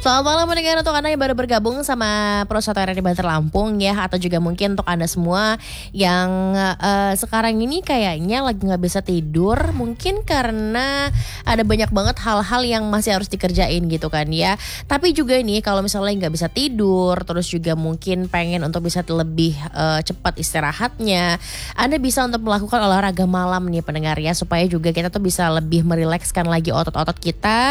Selamat malam pendengar, untuk Anda yang baru bergabung sama Pro 1 RRI Banter Lampung ya, atau juga mungkin untuk Anda semua yang sekarang ini kayaknya lagi gak bisa tidur, mungkin karena ada banyak banget hal-hal yang masih harus dikerjain gitu kan ya. Tapi juga nih kalau misalnya gak bisa tidur, terus juga mungkin pengen untuk bisa lebih cepat istirahatnya, Anda bisa untuk melakukan olahraga malam nih pendengar ya, supaya juga kita tuh bisa lebih merilekskan lagi otot-otot kita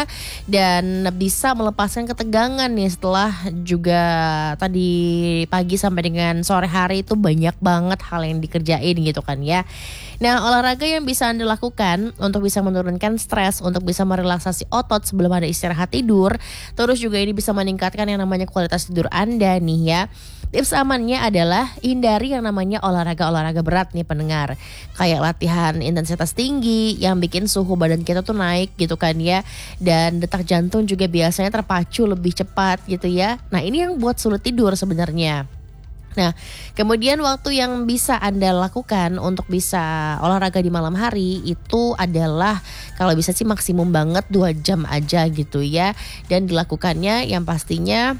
dan bisa melepaskan ketegangan nih setelah juga tadi pagi sampai dengan sore hari itu banyak banget hal yang dikerjain gitu kan ya. Nah, olahraga yang bisa Anda lakukan untuk bisa menurunkan stres, untuk bisa merelaksasi otot sebelum Anda istirahat tidur, terus juga ini bisa meningkatkan yang namanya kualitas tidur Anda nih ya. Tips amannya adalah hindari yang namanya olahraga-olahraga berat nih pendengar. Kayak latihan intensitas tinggi yang bikin suhu badan kita tuh naik gitu kan ya. Dan detak jantung juga biasanya terpacu lebih cepat gitu ya. Nah, ini yang buat sulit tidur sebenarnya. Nah, kemudian waktu yang bisa Anda lakukan untuk bisa olahraga di malam hari itu adalah kalau bisa sih maksimum banget 2 jam aja gitu ya. Dan dilakukannya yang pastinya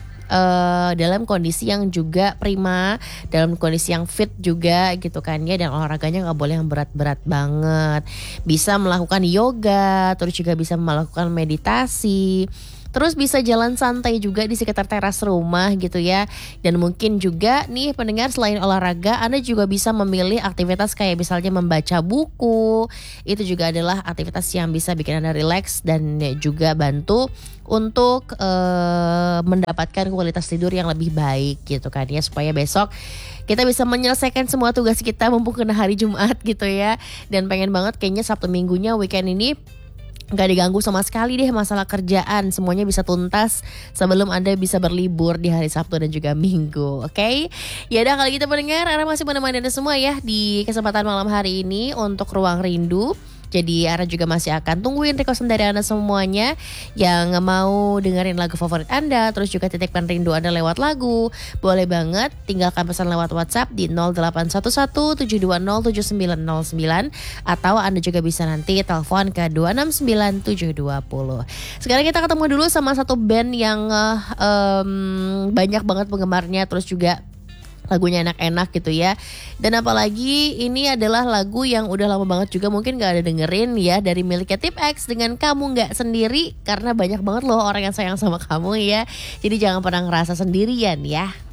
dalam kondisi yang juga prima, dalam kondisi yang fit juga gitu kan ya. Dan olahraganya gak boleh yang berat-berat banget. Bisa melakukan yoga, terus juga bisa melakukan meditasi, terus bisa jalan santai juga di sekitar teras rumah gitu ya. Dan mungkin juga nih pendengar, selain olahraga Anda juga bisa memilih aktivitas kayak misalnya membaca buku. Itu juga adalah aktivitas yang bisa bikin Anda rileks dan juga bantu untuk mendapatkan kualitas tidur yang lebih baik gitu kan ya. Supaya besok kita bisa menyelesaikan semua tugas kita mumpung kena hari Jumat gitu ya. Dan pengen banget kayaknya Sabtu Minggunya weekend ini gak diganggu sama sekali deh masalah kerjaan. Semuanya bisa tuntas sebelum Anda bisa berlibur di hari Sabtu dan juga Minggu. Oke? Ya udah, kalau gitu pendengar, Ara masih menemani Anda semua ya di kesempatan malam hari ini untuk Ruang Rindu. Jadi Ara juga masih akan tungguin requestan dari Anda semuanya yang mau dengerin lagu favorit Anda, terus juga titipkan rindu Anda lewat lagu. Boleh banget tinggalkan pesan lewat WhatsApp di 0811-720-7909, atau Anda juga bisa nanti telepon ke 269720. Sekarang kita ketemu dulu sama satu band yang banyak banget penggemarnya, terus juga lagunya enak-enak gitu ya. Dan apalagi ini adalah lagu yang udah lama banget juga mungkin gak ada dengerin ya, dari miliknya Tip X dengan Kamu Gak Sendiri. Karena banyak banget loh orang yang sayang sama kamu ya. Jadi jangan pernah ngerasa sendirian ya.